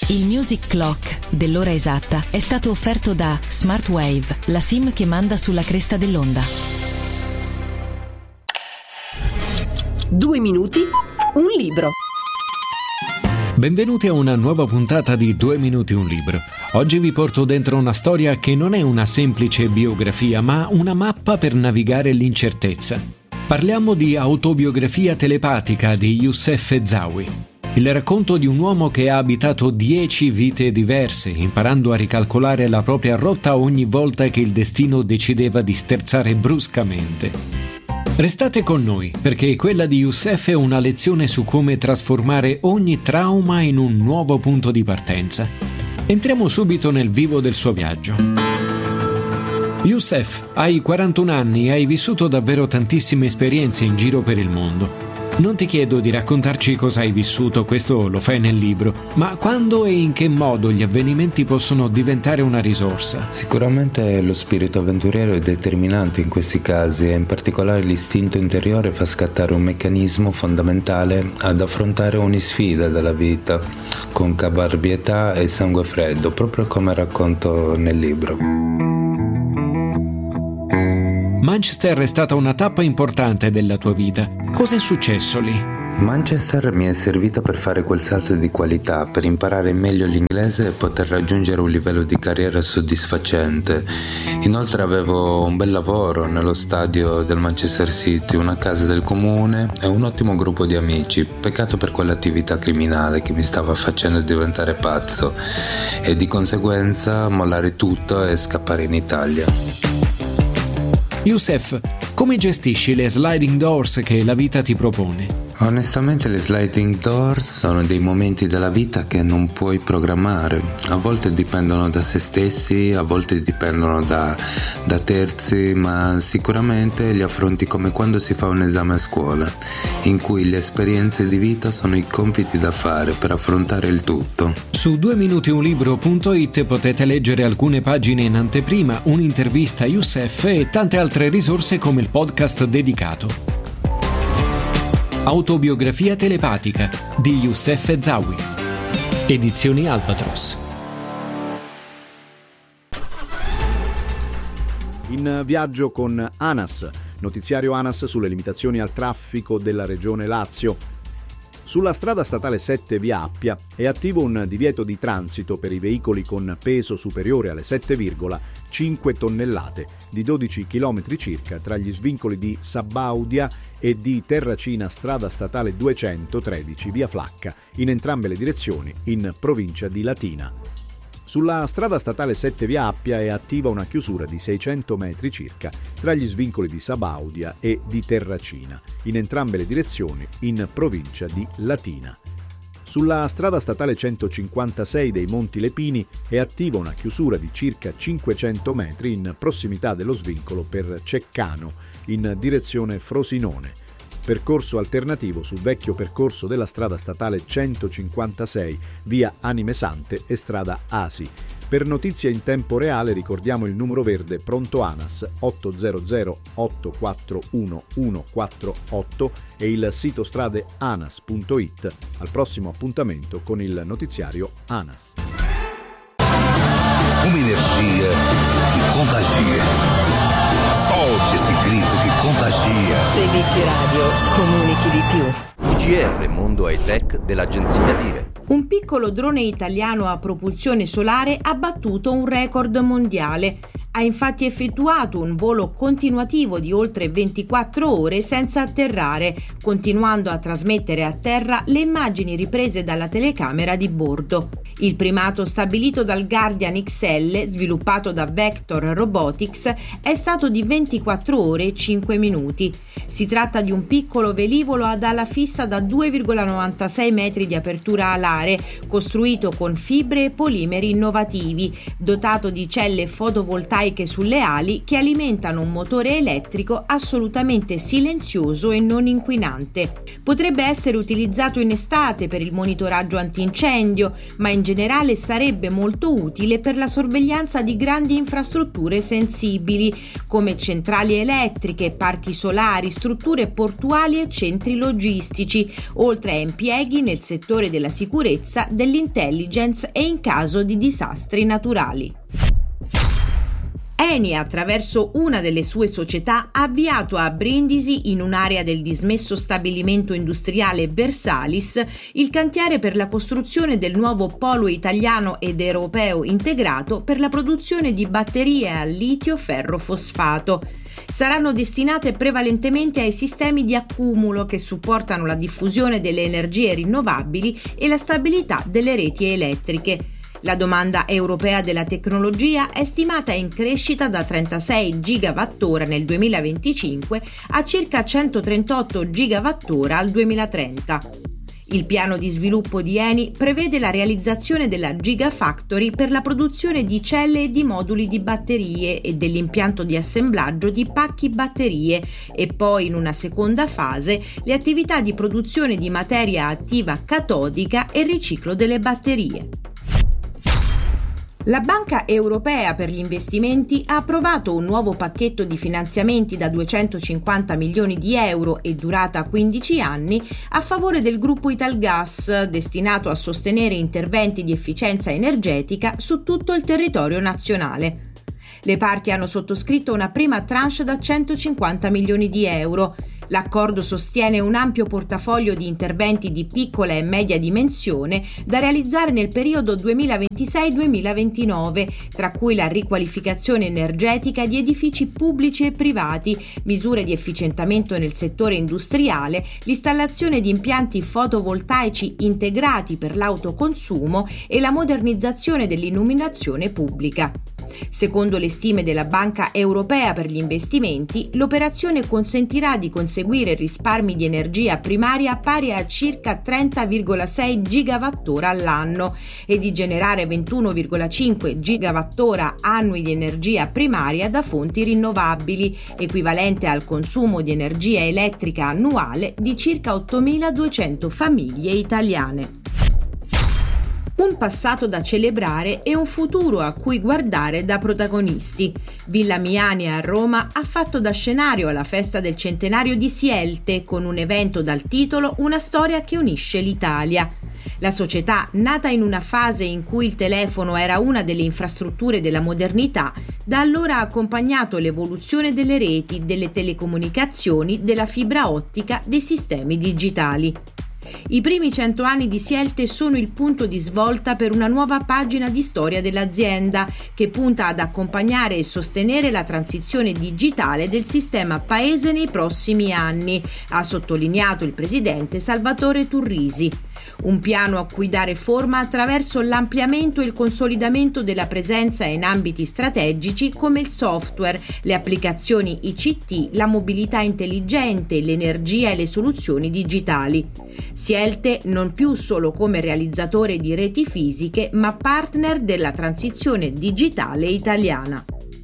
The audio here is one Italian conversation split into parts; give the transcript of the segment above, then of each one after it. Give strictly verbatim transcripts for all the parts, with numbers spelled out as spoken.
Il Music Clock dell'ora esatta è stato offerto da Smartwave, la SIM che manda sulla cresta dell'onda. Due minuti, un libro. Benvenuti a una nuova puntata di Due minuti un libro. Oggi vi porto dentro una storia che non è una semplice biografia, ma una mappa per navigare l'incertezza. Parliamo di Autobiografia telepatica di Youssef Ezawi. Il racconto di un uomo che ha abitato dieci vite diverse, imparando a ricalcolare la propria rotta ogni volta che il destino decideva di sterzare bruscamente. Restate con noi, perché quella di Youssef è una lezione su come trasformare ogni trauma in un nuovo punto di partenza. Entriamo subito nel vivo del suo viaggio. Youssef, hai quarantuno anni e hai vissuto davvero tantissime esperienze in giro per il mondo. Non ti chiedo di raccontarci cosa hai vissuto, questo lo fai nel libro, ma quando e in che modo gli avvenimenti possono diventare una risorsa? Sicuramente lo spirito avventuriero è determinante in questi casi e in particolare l'istinto interiore fa scattare un meccanismo fondamentale ad affrontare ogni sfida della vita con caparbietà e sangue freddo, proprio come racconto nel libro. Manchester è stata una tappa importante della tua vita. Cosa è successo lì? Manchester mi è servita per fare quel salto di qualità, per imparare meglio l'inglese e poter raggiungere un livello di carriera soddisfacente. Inoltre avevo un bel lavoro nello stadio del Manchester City, una casa del comune e un ottimo gruppo di amici. Peccato per quell'attività criminale che mi stava facendo diventare pazzo e di conseguenza mollare tutto e scappare in Italia. Youssef, come gestisci le sliding doors che la vita ti propone? Onestamente le sliding doors sono dei momenti della vita che non puoi programmare. A volte dipendono da se stessi, a volte dipendono da, da terzi, ma sicuramente li affronti come quando si fa un esame a scuola, in cui le esperienze di vita sono i compiti da fare per affrontare il tutto. Su due minuti un libro punto it potete leggere alcune pagine in anteprima, un'intervista a Youssef e tante altre risorse come il podcast dedicato. Autobiografia telepatica di Youssef Ezawi. Edizioni Albatros. In viaggio con ANAS, notiziario ANAS sulle limitazioni al traffico della regione Lazio. Sulla strada statale sette via Appia è attivo un divieto di transito per i veicoli con peso superiore alle sette virgola cinque tonnellate di dodici chilometri circa tra gli svincoli di Sabaudia e di Terracina strada statale duecentotredici via Flacca in entrambe le direzioni in provincia di Latina. Sulla strada statale sette via Appia è attiva una chiusura di seicento metri circa tra gli svincoli di Sabaudia e di Terracina, in entrambe le direzioni in provincia di Latina. Sulla strada statale centocinquantasei dei Monti Lepini è attiva una chiusura di circa cinquecento metri in prossimità dello svincolo per Ceccano, in direzione Frosinone. Percorso alternativo sul vecchio percorso della strada statale centocinquantasei, via Anime Sante e strada Asi. Per notizie in tempo reale ricordiamo il numero verde pronto ANAS otto zero zero otto quattro uno uno quattro otto e il sito strade anas punto it. Al prossimo appuntamento con il notiziario ANAS. Un'energia che contagia. Solte esse grito che contagia. Seguici Radio, comunichi di più. I G R Mondo High Tech dell'agenzia Dire. Un piccolo drone italiano a propulsione solare ha battuto un record mondiale. Ha infatti effettuato un volo continuativo di oltre ventiquattro ore senza atterrare, continuando a trasmettere a terra le immagini riprese dalla telecamera di bordo. Il primato stabilito dal Guardian X L, sviluppato da Vector Robotics, è stato di ventiquattro ore e cinque minuti. Si tratta di un piccolo velivolo ad ala fissa da due virgola novantasei metri di apertura alare, costruito con fibre e polimeri innovativi, dotato di celle fotovoltaiche fotovoltaiche sulle ali che alimentano un motore elettrico assolutamente silenzioso e non inquinante. Potrebbe essere utilizzato in estate per il monitoraggio antincendio, ma in generale sarebbe molto utile per la sorveglianza di grandi infrastrutture sensibili, come centrali elettriche, parchi solari, strutture portuali e centri logistici, oltre a impieghi nel settore della sicurezza, dell'intelligence e in caso di disastri naturali. Eni, attraverso una delle sue società, ha avviato a Brindisi, in un'area del dismesso stabilimento industriale Versalis, il cantiere per la costruzione del nuovo polo italiano ed europeo integrato per la produzione di batterie a litio ferro fosfato. Saranno destinate prevalentemente ai sistemi di accumulo che supportano la diffusione delle energie rinnovabili e la stabilità delle reti elettriche. La domanda europea della tecnologia è stimata in crescita da trentasei gigawattora nel duemilaventicinque a circa centotrentotto gigawattora al duemilatrenta. Il piano di sviluppo di Eni prevede la realizzazione della Gigafactory per la produzione di celle e di moduli di batterie e dell'impianto di assemblaggio di pacchi batterie e poi, in una seconda fase, le attività di produzione di materia attiva catodica e riciclo delle batterie. La Banca Europea per gli Investimenti ha approvato un nuovo pacchetto di finanziamenti da duecentocinquanta milioni di euro e durata quindici anni a favore del gruppo Italgas, destinato a sostenere interventi di efficienza energetica su tutto il territorio nazionale. Le parti hanno sottoscritto una prima tranche da centocinquanta milioni di euro. L'accordo sostiene un ampio portafoglio di interventi di piccola e media dimensione da realizzare nel periodo duemilaventisei duemilaventinove, tra cui la riqualificazione energetica di edifici pubblici e privati, misure di efficientamento nel settore industriale, l'installazione di impianti fotovoltaici integrati per l'autoconsumo e la modernizzazione dell'illuminazione pubblica. Secondo le stime della Banca Europea per gli Investimenti, l'operazione consentirà di conseguire risparmi di energia primaria pari a circa trenta virgola sei gigawattora all'anno e di generare ventuno virgola cinque gigawattora annui di energia primaria da fonti rinnovabili, equivalente al consumo di energia elettrica annuale di circa ottomiladuecento famiglie italiane. Un passato da celebrare e un futuro a cui guardare da protagonisti. Villa Miani a Roma ha fatto da scenario alla festa del centenario di Sielte con un evento dal titolo Una storia che unisce l'Italia. La società, nata in una fase in cui il telefono era una delle infrastrutture della modernità, da allora ha accompagnato l'evoluzione delle reti, delle telecomunicazioni, della fibra ottica, dei sistemi digitali. I primi cento anni di Sielte sono il punto di svolta per una nuova pagina di storia dell'azienda che punta ad accompagnare e sostenere la transizione digitale del sistema paese nei prossimi anni, ha sottolineato il presidente Salvatore Turrisi. Un piano a cui dare forma attraverso l'ampliamento e il consolidamento della presenza in ambiti strategici come il software, le applicazioni I C T, la mobilità intelligente, l'energia e le soluzioni digitali. Sielte non più solo come realizzatore di reti fisiche, ma partner della transizione digitale italiana.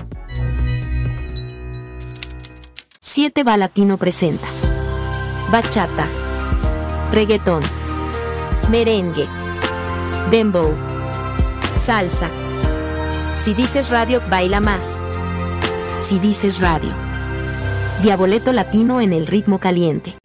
siete va Latino presenta bachata, reggaeton, merengue, dembow, salsa. Si dices radio, baila más. Si dices radio. Diaboleto latino en el ritmo caliente.